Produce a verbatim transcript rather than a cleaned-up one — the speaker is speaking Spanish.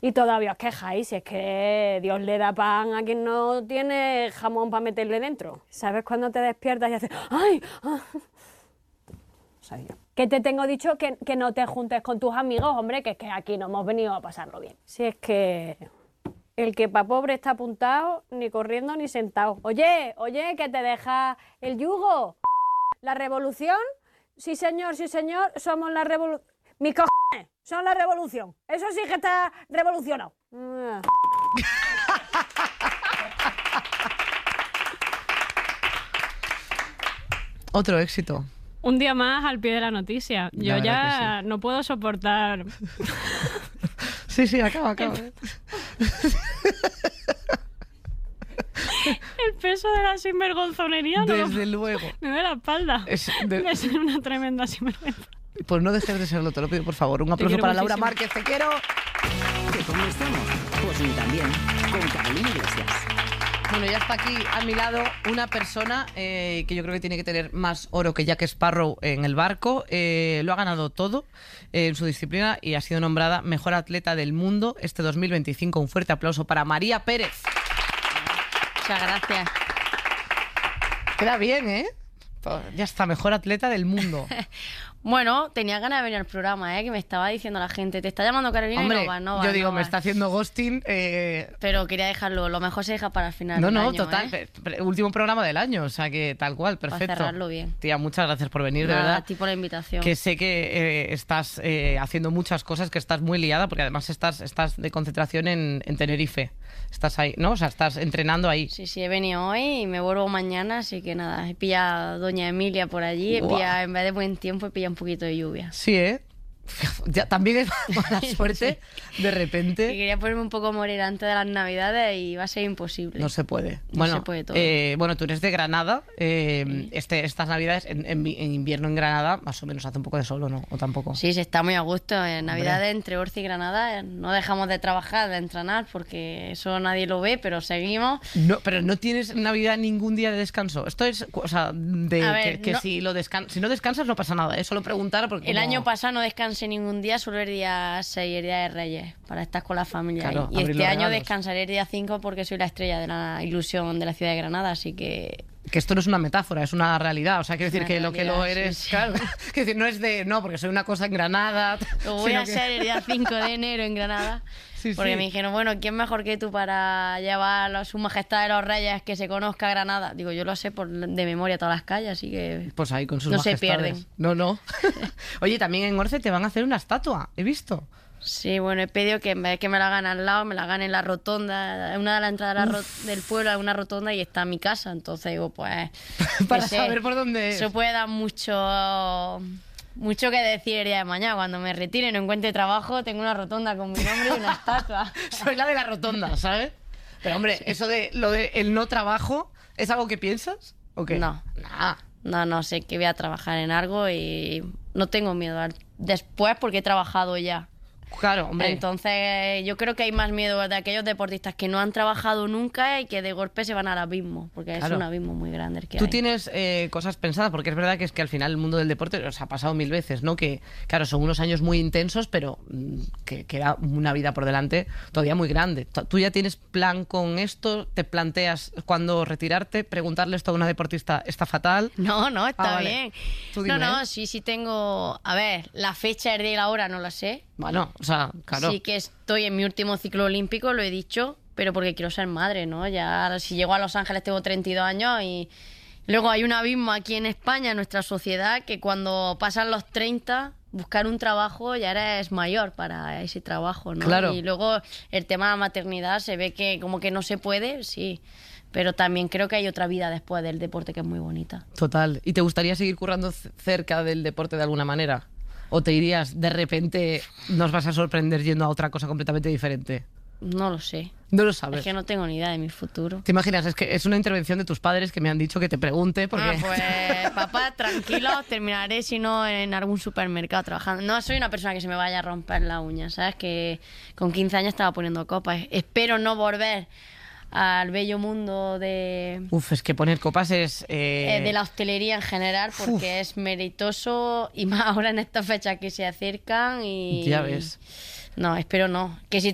Y todavía os quejáis, si es que Dios le da pan a quien no tiene jamón para meterle dentro. ¿Sabes cuando te despiertas y haces ¡ay! Ah. Sabía. Que te tengo dicho que, que no te juntes con tus amigos, hombre, que es que aquí no hemos venido a pasarlo bien. Si es que el que pa' pobre está apuntado, ni corriendo ni sentado. Oye, oye, que te deja el yugo. ¿La revolución? Sí, señor, sí, señor, somos la revolución. Mis cojones, son la revolución. Eso sí que está revolucionado. Otro éxito. Un día más al pie de la noticia. Yo La ya sí. no puedo soportar. Sí, sí, acaba, acaba. El peso de la sinvergonzonería. Desde no, luego. Me duele la espalda. Es de... de ser una tremenda sinvergüenza. Pues no dejes de serlo, te lo pido por favor. Un aplauso para Laura muchísimo. Márquez, te quiero. ¿Que cómo estamos? Pues ni también, con Carolina Iglesias. Bueno, ya está aquí a mi lado una persona eh, que yo creo que tiene que tener más oro que Jack Sparrow en el barco. Eh, lo ha ganado todo eh, en su disciplina y ha sido nombrada mejor atleta del mundo este dos mil veinticinco. Un fuerte aplauso para María Pérez. Muchas gracias. Queda bien, ¿eh? Ya está, mejor atleta del mundo. Bueno, tenía ganas de venir al programa, ¿eh? Que me estaba diciendo la gente, te está llamando Carolina. Hombre, y no va, no va, yo digo, no me va. está haciendo ghosting. Eh... Pero quería dejarlo, lo mejor se deja para el final No, del no, año, total. ¿eh? pe- pe- último programa del año, o sea que tal cual, perfecto. Para cerrarlo bien. Tía, muchas gracias por venir, Nada, de verdad. a ti por la invitación. Que sé que eh, estás eh, haciendo muchas cosas, que estás muy liada, porque además estás, estás de concentración en, en Tenerife. Estás ahí, ¿no? O sea, estás entrenando ahí. Sí, sí, he venido hoy y me vuelvo mañana, así que nada, he pillado a Doña Emilia por allí, he Guau. pillado, en vez de buen tiempo, he pillado un poquito de lluvia. Sí, ¿eh? Ya, también es mala suerte, de Que repente. quería ponerme un poco morena antes de las Navidades y va a ser imposible. No se puede. No Bueno, se puede todo. eh, bueno, tú eres de Granada. eh, este, estas Navidades, en, en, en invierno en Granada, más o menos hace un poco de sol, ¿o no? ¿O tampoco? Sí, se está muy a gusto. En Navidades, entre Orci y Granada, eh, no dejamos de trabajar, de entrenar, porque eso nadie lo ve, pero seguimos. No, pero no tienes en Navidad ningún día de descanso. Esto es, o sea, de A que, ver, que no- si, lo descan si no descansas no pasa nada. ¿eh? Solo preguntar porque... El como- año pasado no descansé ningún día, solo el día seis, el día de Reyes, para estar con la familia. Claro, ahí. Y abrir este los año regalos. descansaré el día cinco porque soy la estrella de la ilusión de la ciudad de Granada, así que... Que esto no es una metáfora, es una realidad. O sea, quiero decir Una que lo que realidad, lo sí, eres... sí. Claro, quiero decir, no es de... No, porque soy una cosa en Granada. Lo voy sino a que- hacer el día cinco de enero en Granada. Sí, Porque sí. me dijeron, bueno, ¿quién mejor que tú para llevar a su majestad de los reyes que se conozca Granada? Digo, yo lo sé por, de memoria todas las calles, así que... Pues ahí con sus No se majestades. pierden. No, no. Oye, también en Orce te van a hacer una estatua, he visto. Sí, bueno, he pedido que en vez de que me la hagan al lado, me la hagan en la rotonda, una de las entradas de la ro- del pueblo, hay una rotonda y está mi casa. Entonces digo, pues... Para que sé, saber por dónde es. Eso puede dar mucho... Mucho que decir el día de mañana. Cuando me retire y no encuentre trabajo, tengo una rotonda con mi nombre y una estatua. Soy la de la rotonda, ¿sabes? Pero hombre, eso de lo de el no trabajo, ¿es algo que piensas? ¿O qué? No. Nah. No, no, sé que voy a trabajar en algo y no tengo miedo al- después porque he trabajado ya. Claro, hombre. Entonces yo creo que hay más miedo de aquellos deportistas que no han trabajado nunca y que de golpe se van al abismo, porque Claro. es un abismo muy grande el que Tú hay. tienes eh, cosas pensadas, porque es verdad que es que al final el mundo del deporte os ha pasado mil veces, ¿no? Que, claro, son unos años muy intensos, pero mm, que queda una vida por delante todavía muy grande. T- ¿Tú ya tienes plan con esto? ¿Te planteas cuándo retirarte? ¿Preguntarle esto a una deportista está fatal? No, no, está Ah, vale. bien. Tú No, dime, no, ¿eh? sí, sí tengo... A ver, la fecha, el día y la hora no la sé. Bueno, o sea, claro. Sí que estoy en mi último ciclo olímpico, lo he dicho, pero porque quiero ser madre, ¿no? Ya si llego a Los Ángeles tengo treinta y dos años y luego hay un abismo aquí en España, en nuestra sociedad, que cuando pasan los treinta, buscar un trabajo ya eres mayor para ese trabajo, ¿no? Claro. Y luego el tema de la maternidad se ve que como que no se puede, sí, pero también creo que hay otra vida después del deporte que es muy bonita. Total. ¿Y te gustaría seguir currando c- cerca del deporte de alguna manera? ¿O te irías, de repente, nos vas a sorprender yendo a otra cosa completamente diferente? No lo sé. No lo sabes. Es que no tengo ni idea de mi futuro. ¿Te imaginas? Es que es una intervención de tus padres que me han dicho que te pregunte porque... Ah, pues papá, tranquilo, terminaré si no en algún supermercado trabajando. No soy una persona que se me vaya a romper la uña, ¿sabes? Que con quince años estaba poniendo copas. Espero no volver al bello mundo de, Uf, es que poner copas es... eh, eh, de la hostelería en general, porque Uf. es meritoso y más ahora en estas fechas que se acercan y... Ya ves. No, espero no. Que si